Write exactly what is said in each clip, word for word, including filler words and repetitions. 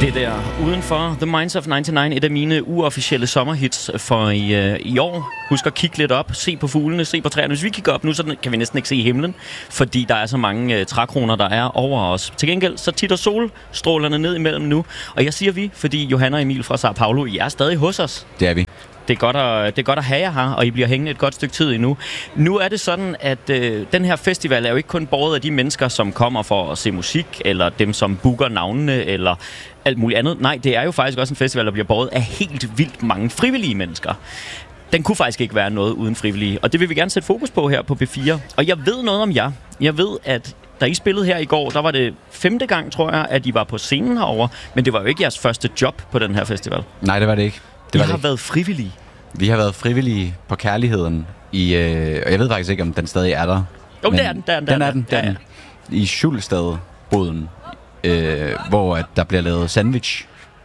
Det der udenfor The Minds of nioghalvfems, et af mine uofficielle sommerhits for i, øh, i år. Husk at kigge lidt op, se på fuglene, se på træerne. Hvis vi kigger op nu, så kan vi næsten ikke se himlen, fordi der er så mange øh, trækroner, der er over os. Til gengæld så titter solstrålerne ned imellem nu. Og jeg siger vi, fordi Johanna og Emil fra Sao Paulo, I er stadig hos os. Det er vi. Det er, godt at, det er godt at have jer her, og I bliver hængende et godt stykke tid endnu. Nu er det sådan, at øh, den her festival er jo ikke kun båret af de mennesker, som kommer for at se musik, eller dem, som booker navnene, eller alt muligt andet. Nej, det er jo faktisk også en festival, der bliver båret af helt vildt mange frivillige mennesker. Den kunne faktisk ikke være noget uden frivillige, og det vil vi gerne sætte fokus på her på B fire. Og jeg ved noget om jer. Jeg ved, at da I spillede her i går, der var det femte gang, tror jeg, at I var på scenen herovre, men det var jo ikke jeres første job på den her festival. Nej, det var det ikke. Det I var har det været frivillige. Vi har været frivillige på Kærligheden i, øh, og jeg ved faktisk ikke, om den stadig er der. Jo, det er den. Der, der, den er den, der. Ja, ja. I Schulstad-boden, øh, hvor at der bliver lavet sandwich.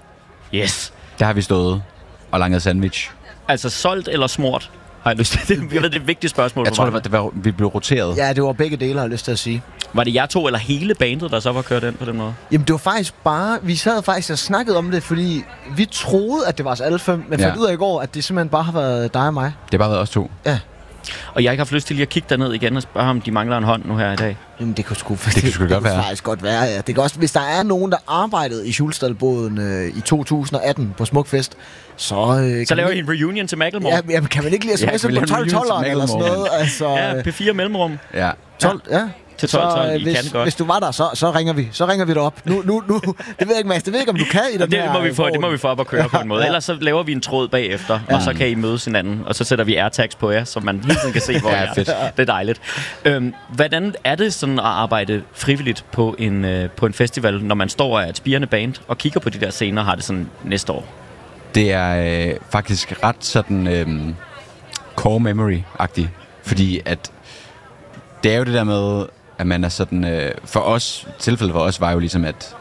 Yes. Der har vi stået og langet sandwich. Altså solgt eller smurt? Har jeg lyst til det? Jeg ved, det er et vigtigt spørgsmål. Jeg tror, det var, det var, vi blev roteret. Ja, det var begge dele, har jeg lyst til at sige. Var det jer to eller hele bandet, der så var kørt ind på den måde? Jamen, det var faktisk bare... Vi sad faktisk og snakkede om det, fordi vi troede, at det var os alle fem, men Ja. fandt ud af i går, at det simpelthen bare har været dig og mig. Det har bare været os to. Ja. Og jeg har ikke haft lyst til lige at kigge derned igen og spørge, om de mangler en hånd nu her i dag. Jamen, det kunne sgu, det, kunne sgu det, godt det være. faktisk godt være, ja. Det kan også, hvis der er nogen, der arbejdede i Schulstadbåden øh, i to tusind atten på Smukfest, så... Øh, Så kan laver man I en reunion til Macklemore? Ja, jamen, kan man ikke lige Ja, sms'e kan vi på lave en tolv reunion tolv til eller sådan Macklemore? noget? Altså, Ja, P fire mellemrum. Ja. tolv, ja. Til tolv tolv, Så, I hvis, kan godt. hvis du var der, så, så ringer vi. Så ringer vi dig op. Nu, nu, nu. Det ved jeg ikke, Mads. Det ved jeg ikke, om du kan i den Det her må, vi få, det må vogn. vi få op at køre på en måde. Ja. Ellers så laver vi en tråd bagefter, og så kan I mødes hinanden. Og så sætter vi AirTags på jer, så man hele tiden kan se, hvor Ja, I er. fedt. Det er dejligt. Øhm, hvordan er det sådan at arbejde frivilligt på en, øh, på en festival, når man står af et spirende band og kigger på de der scener, har det sådan næste år? Det er øh, faktisk ret sådan øh, core memory-agtigt. Fordi at det er jo det der med, at man er sådan... Øh, for os, tilfældet for os var jo ligesom, at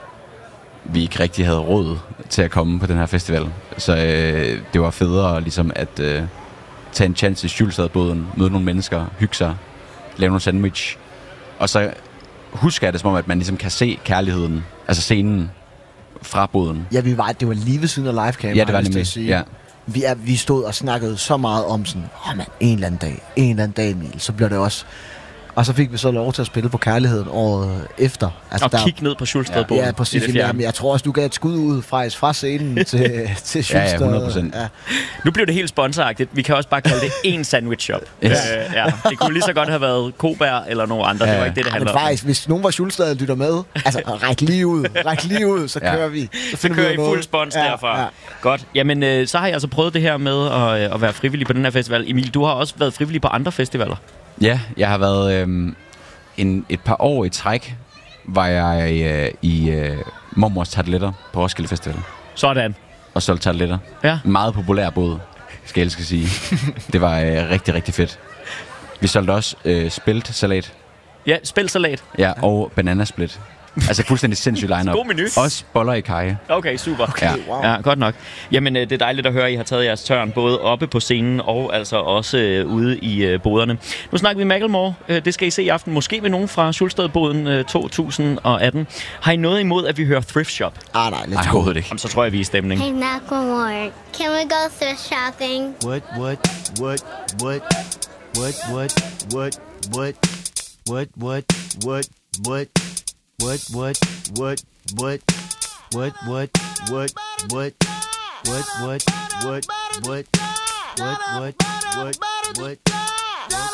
vi ikke rigtig havde råd til at komme på den her festival. Så øh, det var federe ligesom at øh, tage en chance i Schulstadbåden, møde nogle mennesker, hygge sig, lave nogle sandwich. Og så husker jeg det som om, at man ligesom kan se kærligheden, altså scenen fra båden. Ja, vi var, det var lige ved siden af livecam. Ja, det var nemlig. Ja. Vi, er, vi stod og snakkede så meget om sådan, åh oh, mand, en eller anden dag, en eller anden dag, Emil, så bliver det også... Og så fik vi så lov til at spille på Kærligheden året efter. Altså og der... kigge ned på Schulstadbåden. Ja, præcis. Jamen, jeg tror også, du gav et skud ud faktisk fra scenen til, til Schulstad. Ja, ja, hundrede procent. Ja. Nu bliver det helt sponsoragtigt. Vi kan også bare kalde det én sandwich shop. Yes. Øh, ja. Det kunne lige så godt have været Kobær eller nogle andre. Ja. Det var ikke det, det handler om. Men faktisk, hvis nogen var Schulstad lytter med, altså ræk lige ud, ræk lige ud, så ja. kører vi. Så, så kører I fuld spons ja, derfra. Ja. Godt. Jamen, øh, så har jeg altså prøvet det her med at, at være frivillig på den her festival. Emil, du har også været frivillig på andre festivaler. Ja, jeg har været... Øh... En, et par år i træk var jeg øh, i øh, Mormors Tarteletter på Roskilde Festival. Sådan. Og solgte tarteletter. Ja. En meget populær båd, skal jeg skal sige. Det var øh, rigtig, rigtig fedt. Vi solgte også øh, speltsalat. Ja, speltsalat. Ja, og bananasplit. Altså fuldstændig sindssyg line-up. God menu. Også boller i kaj. Okay, super. Okay, ja. wow. Ja, godt nok. Jamen, det er dejligt at høre, at I har taget jeres tørn, både oppe på scenen og altså også øh, ude i øh, boderne. Nu snakker vi Macklemore. Øh, det skal I se i aften. Måske ved nogen fra Schulstadbåden øh, to tusind atten. Har I noget imod, at vi hører Thrift Shop? Ah, nej, lidt Nej, overhovedet ikke. Jamen, så tror jeg, vi er i stemning. Hey, Macklemore, can we go thrift shopping? What, what, what, what, what, what, what, what, what, what, what, what, What, what, what, what, what, what, what, what, what, what, what, what, what, what, what, what,